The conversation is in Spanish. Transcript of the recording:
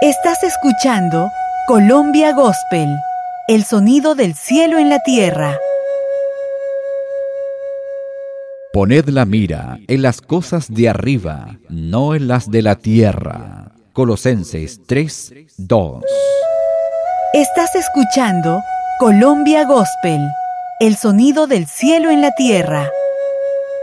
Estás escuchando Colombia Gospel, el sonido del cielo en la tierra. Poned la mira en las cosas de arriba, no en las de la tierra. Colosenses 3:2. Estás escuchando Colombia Gospel, el sonido del cielo en la tierra.